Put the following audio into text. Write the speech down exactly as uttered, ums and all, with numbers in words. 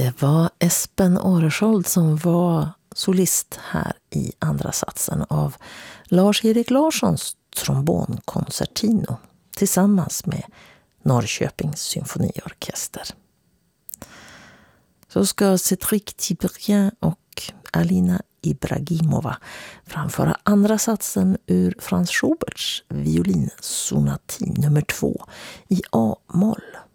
Det var Espen Åresköld som var solist här i andra satsen av Lars-Erik Larssons trombonkoncertino tillsammans med Norrköpings symfoniorkester. Så ska Cédric Tiberghien och Alina Ibragimova framföra andra satsen ur Franz Schuberts violinsonatin nummer två i A-moll.